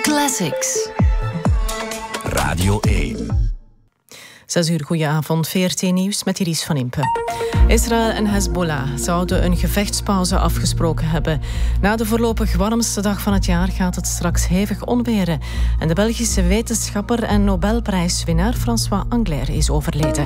Classics. Radio 1. 6 uur, goedenavond. VRT Nieuws met Iris van Impe. Israël en Hezbollah zouden een gevechtspauze afgesproken hebben. Na de voorlopig warmste dag van het jaar gaat het straks hevig onweren. En de Belgische wetenschapper en Nobelprijswinnaar François Englert is overleden.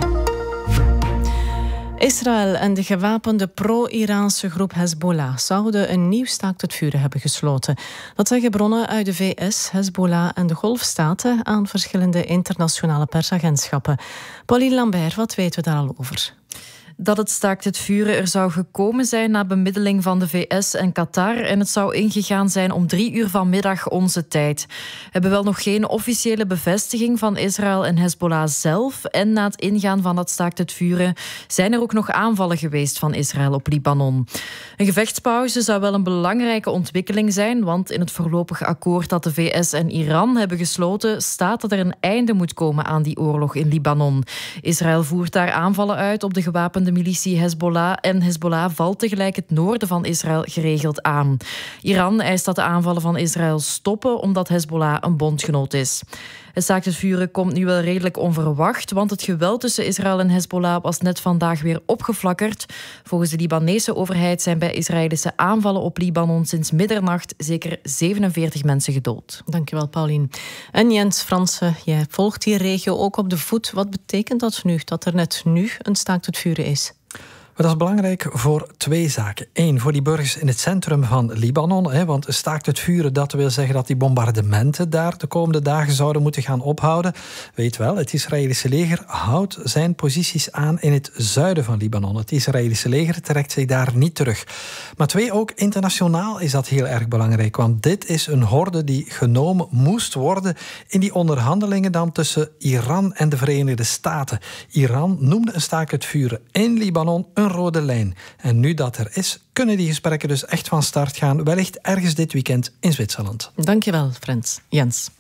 Israël en de gewapende pro-Iraanse groep Hezbollah zouden een nieuw staakt het vuren hebben gesloten. Dat zeggen bronnen uit de VS, Hezbollah en de Golfstaten aan verschillende internationale persagentschappen. Pauline Lambert, wat weten we daar al over? Dat het staakt het vuren er zou gekomen zijn na bemiddeling van de VS en Qatar en het zou ingegaan zijn om 3 uur vanmiddag onze tijd. We hebben wel nog geen officiële bevestiging van Israël en Hezbollah zelf en na het ingaan van dat staakt het vuren zijn er ook nog aanvallen geweest van Israël op Libanon. Een gevechtspauze zou wel een belangrijke ontwikkeling zijn, want in het voorlopig akkoord dat de VS en Iran hebben gesloten staat dat er een einde moet komen aan die oorlog in Libanon. Israël voert daar aanvallen uit op de gewapende militie Hezbollah en Hezbollah valt tegelijk het noorden van Israël geregeld aan. Iran eist dat de aanvallen van Israël stoppen omdat Hezbollah een bondgenoot is. Het staakt het vuren komt nu wel redelijk onverwacht, want het geweld tussen Israël en Hezbollah was net vandaag weer opgeflakkerd. Volgens de Libanese overheid zijn bij Israëlische aanvallen op Libanon sinds middernacht zeker 47 mensen gedood. Dankjewel, Pauline. En Jens Fransen, jij volgt die regio ook op de voet. Wat betekent dat nu, dat er net nu een staakt het vuren is? Maar dat is belangrijk voor 2 zaken. 1, voor die burgers in het centrum van Libanon. Want staakt het vuren, dat wil zeggen dat die bombardementen daar de komende dagen zouden moeten gaan ophouden. Weet wel, het Israëlische leger houdt zijn posities aan in het zuiden van Libanon. Het Israëlische leger trekt zich daar niet terug. Maar 2, ook internationaal is dat heel erg belangrijk. Want dit is een horde die genomen moest worden in die onderhandelingen dan tussen Iran en de Verenigde Staten. Iran noemde een staakt het vuren in Libanon een rode lijn. En nu dat er is, kunnen die gesprekken dus echt van start gaan. Wellicht ergens dit weekend in Zwitserland. Dankjewel, Jens.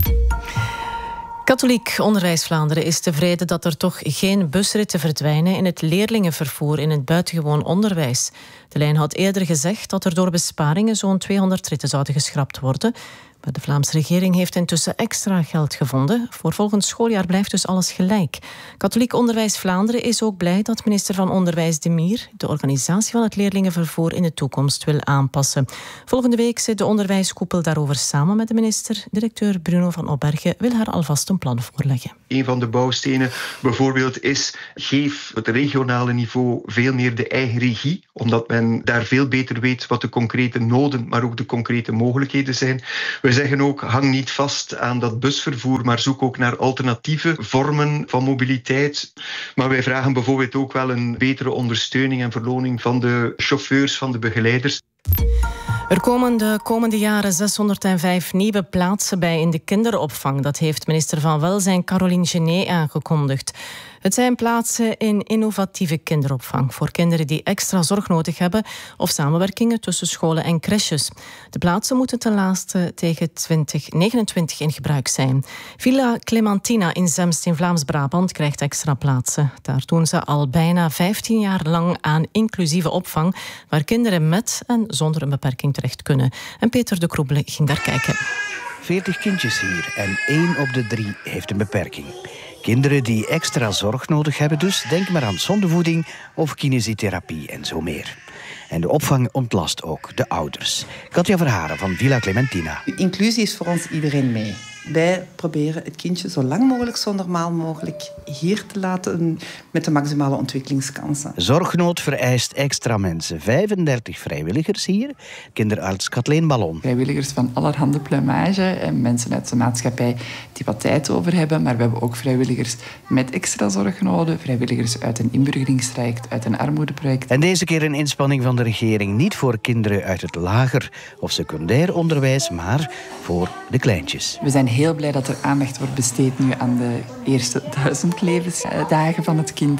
Katholiek Onderwijs Vlaanderen is tevreden dat er toch geen busritten verdwijnen in het leerlingenvervoer in het buitengewoon onderwijs. De lijn had eerder gezegd dat er door besparingen zo'n 200 ritten zouden geschrapt worden. Maar de Vlaamse regering heeft intussen extra geld gevonden. Voor volgend schooljaar blijft dus alles gelijk. Katholiek Onderwijs Vlaanderen is ook blij dat minister van Onderwijs De Mier de organisatie van het leerlingenvervoer in de toekomst wil aanpassen. Volgende week zit de onderwijskoepel daarover samen met de minister. Directeur Bruno van Opbergen wil haar alvast een plan voorleggen. Een van de bouwstenen bijvoorbeeld is: geef het regionale niveau veel meer de eigen regie, omdat men daar veel beter weet wat de concrete noden, maar ook de concrete mogelijkheden zijn. We zeggen ook, hang niet vast aan dat busvervoer, maar zoek ook naar alternatieve vormen van mobiliteit. Maar wij vragen bijvoorbeeld ook wel een betere ondersteuning en verloning van de chauffeurs, van de begeleiders. Er komen de komende jaren 605 nieuwe plaatsen bij in de kinderopvang. Dat heeft minister van Welzijn Caroline Genet aangekondigd. Het zijn plaatsen in innovatieve kinderopvang voor kinderen die extra zorg nodig hebben of samenwerkingen tussen scholen en crèches. De plaatsen moeten ten laatste tegen 2029 in gebruik zijn. Villa Clementina in Zemst in Vlaams-Brabant krijgt extra plaatsen. Daar doen ze al bijna 15 jaar lang aan inclusieve opvang, waar kinderen met en zonder een beperking terecht kunnen. En Peter de Kroebele ging daar kijken. 40 kindjes hier en 1 op de 3 heeft een beperking. Kinderen die extra zorg nodig hebben dus, denk maar aan zondevoeding of kinesietherapie en zo meer. En de opvang ontlast ook de ouders. Katja Verharen van Villa Clementina. Inclusie is voor ons iedereen mee. Wij proberen het kindje zo lang mogelijk, zo normaal mogelijk hier te laten met de maximale ontwikkelingskansen. Zorgnood vereist extra mensen. 35 vrijwilligers hier. Kinderarts Kathleen Ballon. Vrijwilligers van allerhande pluimage en mensen uit de maatschappij die wat tijd over hebben. Maar we hebben ook vrijwilligers met extra zorgnoden. Vrijwilligers uit een inburgeringstraject, uit een armoedeproject. En deze keer een inspanning van de regering. Niet voor kinderen uit het lager of secundair onderwijs, maar voor de kleintjes. We zijn heel blij dat er aandacht wordt besteed nu aan de eerste 1000 levensdagen van het kind.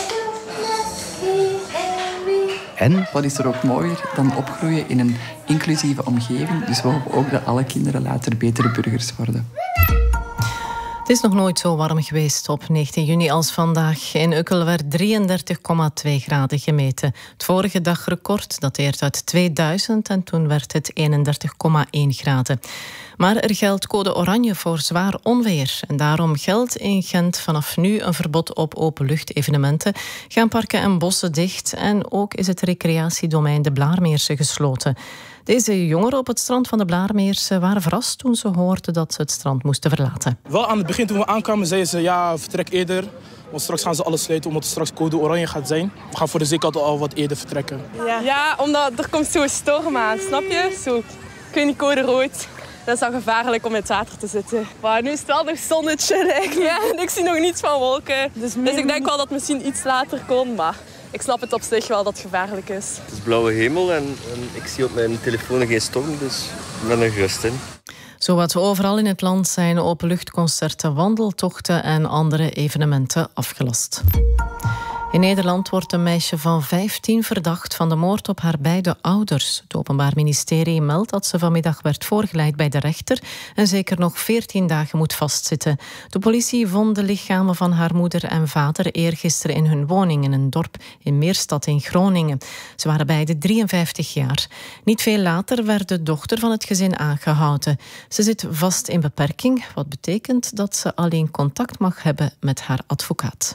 En? Wat is er ook mooier dan opgroeien in een inclusieve omgeving. Dus we hopen ook dat alle kinderen later betere burgers worden. Het is nog nooit zo warm geweest op 19 juni als vandaag. In Ukkel werd 33,2 graden gemeten. Het vorige dagrecord dateert uit 2000 en toen werd het 31,1 graden. Maar er geldt code oranje voor zwaar onweer. En daarom geldt in Gent vanaf nu een verbod op openlucht-evenementen. Gaan parken en bossen dicht en ook is het recreatiedomein de Blaarmeerse gesloten. Deze jongeren op het strand van de Blaarmeerse waren verrast toen ze hoorden dat ze het strand moesten verlaten. Wel aan het begin toen we aankwamen zeiden ze ja, vertrek eerder. Want straks gaan ze alles sluiten omdat het straks code oranje gaat zijn. We gaan voor de zekerheid al wat eerder vertrekken. Ja, omdat er komt zo'n storm aan, snap je? Zo, ik weet niet, code rood. Dat is dan gevaarlijk om in het water te zitten. Maar nu is het wel nog zonnetje. Ja, en ik zie nog niets van wolken. Dus ik denk wel dat het misschien iets later komt, maar ik snap het op zich wel dat het gevaarlijk is. Het is blauwe hemel en ik zie op mijn telefoon geen storm, dus ik ben er gerust in. Zowat overal in het land zijn openluchtconcerten, wandeltochten en andere evenementen afgelast. In Nederland wordt een meisje van 15 verdacht van de moord op haar beide ouders. Het Openbaar Ministerie meldt dat ze vanmiddag werd voorgeleid bij de rechter en zeker nog 14 dagen moet vastzitten. De politie vond de lichamen van haar moeder en vader eergisteren in hun woning in een dorp in Meerstad in Groningen. Ze waren beide 53 jaar. Niet veel later werd de dochter van het gezin aangehouden. Ze zit vast in beperking, wat betekent dat ze alleen contact mag hebben met haar advocaat.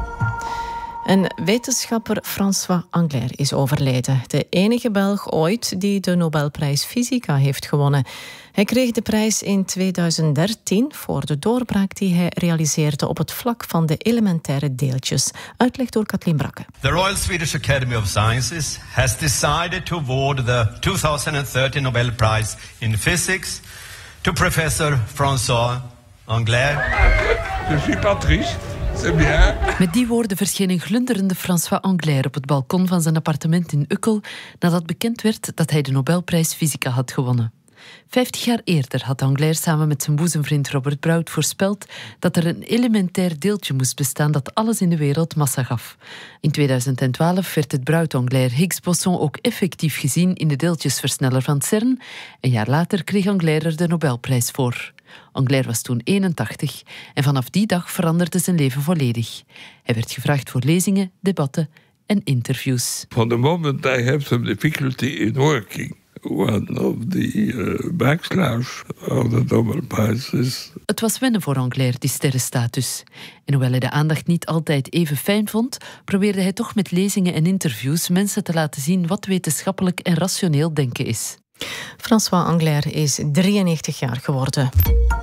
En wetenschapper François Englert is overleden. De enige Belg ooit die de Nobelprijs Fysica heeft gewonnen. Hij kreeg de prijs in 2013 voor de doorbraak die hij realiseerde op het vlak van de elementaire deeltjes. Uitleg door Katlien Brakke. The Royal Swedish Academy of Sciences has decided to award the 2013 Nobel Prize in Physics to Professor François Englert. Je suis pas trieste. Met die woorden verscheen een glunderende François Englert op het balkon van zijn appartement in Ukkel nadat bekend werd dat hij de Nobelprijs Fysica had gewonnen. 50 jaar eerder had Englert samen met zijn boezemvriend Robert Brout voorspeld dat er een elementair deeltje moest bestaan dat alles in de wereld massa gaf. In 2012 werd het Brout-Englert Higgs-boson ook effectief gezien in de deeltjesversneller van CERN. Een jaar later kreeg Englert er de Nobelprijs voor. Englert was toen 81 en vanaf die dag veranderde zijn leven volledig. Hij werd gevraagd voor lezingen, debatten en interviews. From the moment I have some difficulty in working, one of the backslash of the Nobel Prize is... Het was wennen voor Englert, die sterrenstatus. En hoewel hij de aandacht niet altijd even fijn vond, probeerde hij toch met lezingen en interviews mensen te laten zien wat wetenschappelijk en rationeel denken is. François Englert is 93 jaar geworden.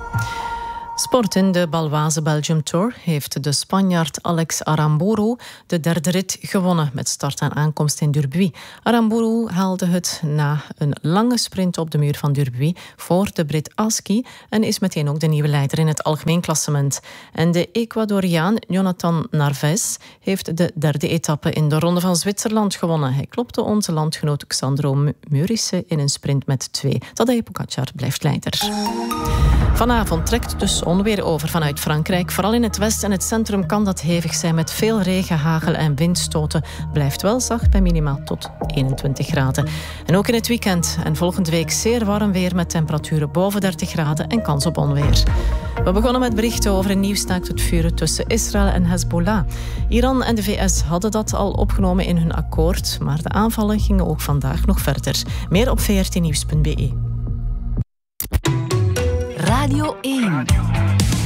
Sport in de Baloise Belgium Tour heeft de Spanjaard Alex Aramburu de derde rit gewonnen met start en aankomst in Durbuy. Aramburu haalde het na een lange sprint op de muur van Durbuy voor de Brit Aski en is meteen ook de nieuwe leider in het algemeen klassement. En de Ecuadoriaan Jonathan Narvaez heeft de derde etappe in de Ronde van Zwitserland gewonnen. Hij klopte onze landgenoot Xandro Meurice in een sprint met 2. Tadej Pogačar blijft leider. Vanavond trekt dus onweer over vanuit Frankrijk. Vooral in het west en het centrum kan dat hevig zijn met veel regen, hagel en windstoten. Blijft wel zacht bij minimaal tot 21 graden. En ook in het weekend en volgende week zeer warm weer met temperaturen boven 30 graden en kans op onweer. We begonnen met berichten over een nieuw staakt het vuren tussen Israël en Hezbollah. Iran en de VS hadden dat al opgenomen in hun akkoord, maar de aanvallen gingen ook vandaag nog verder. Meer op vrtnieuws.be. Radio 1.